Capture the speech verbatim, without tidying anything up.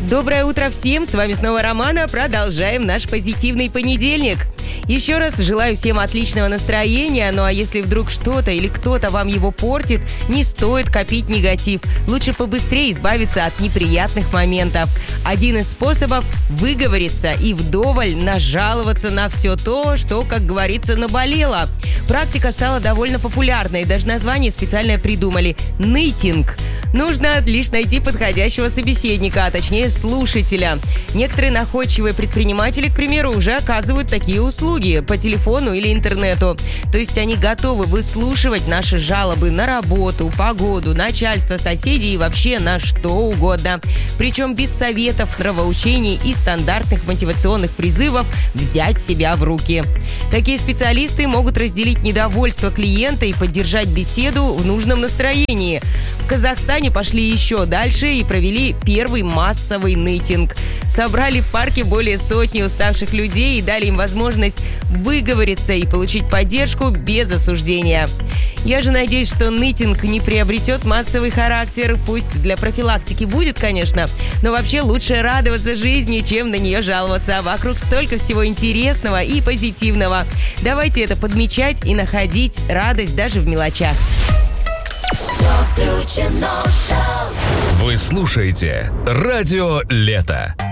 Доброе утро всем, с вами снова Романа, продолжаем наш позитивный понедельник. Еще раз желаю всем отличного настроения, ну а если вдруг что-то или кто-то вам его портит, не стоит копить негатив. Лучше побыстрее избавиться от неприятных моментов. Один из способов – выговориться и вдоволь нажаловаться на все то, что, как говорится, наболело. Практика стала довольно популярной, даже название специальное придумали – нытинг. Нужно лишь найти подходящего собеседника, а точнее слушателя. Некоторые находчивые предприниматели, к примеру, уже оказывают такие услуги по телефону или интернету. То есть они готовы выслушивать наши жалобы на работу, погоду, начальство, соседей и вообще на что угодно. Причем без советов, нравоучений и стандартных мотивационных призывов взять себя в руки. Такие специалисты могут разделить недовольство клиента и поддержать беседу в нужном настроении. В Казахстане пошли еще дальше и провели первый массовый нытинг. Собрали в парке более сотни уставших людей и дали им возможность выговориться и получить поддержку без осуждения. Я же надеюсь, что нытинг не приобретет массовый характер. Пусть для профилактики будет, конечно, но вообще лучше радоваться жизни, чем на нее жаловаться. Вокруг столько всего интересного и позитивного. Давайте это подмечать и находить радость даже в мелочах. Вы слушаете «Радио Лето».